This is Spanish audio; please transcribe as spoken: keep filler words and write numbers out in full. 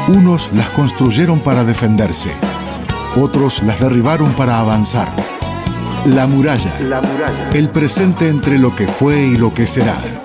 Unos las construyeron para defenderse, otros las derribaron para avanzar. La muralla, La muralla. el presente entre lo que fue y lo que será.